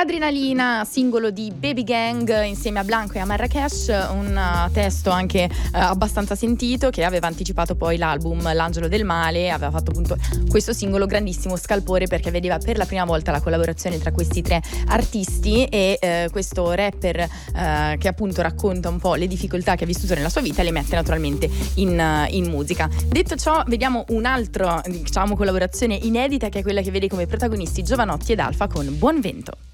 Adrenalina, singolo di Baby Gang insieme a Blanco e a Marrakesh, un testo anche abbastanza sentito, che aveva anticipato poi l'album L'Angelo del Male. Aveva fatto appunto questo singolo grandissimo scalpore perché vedeva per la prima volta la collaborazione tra questi tre artisti e questo rapper che appunto racconta un po' le difficoltà che ha vissuto nella sua vita e le mette naturalmente in musica. Detto ciò, vediamo un'altra, diciamo, collaborazione inedita, che è quella che vede come protagonisti Jovanotti ed Alfa con Buon Vento.